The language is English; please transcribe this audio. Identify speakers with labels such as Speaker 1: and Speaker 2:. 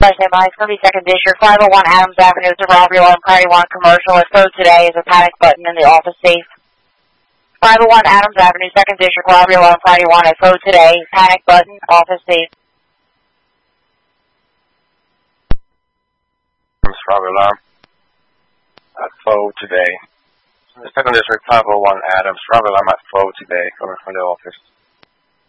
Speaker 1: My 32nd District, 501 Adams Avenue, it's a robbery alarm, party 1 commercial. A code today is a panic button in the office safe. 501 Adams Avenue, 2nd District, robbery alarm, party 1, a code today, panic button, office safe.
Speaker 2: Robbery alarm. At 4 today. The 2nd District, 501 Adams, robbery alarm at 4 today, coming from the office.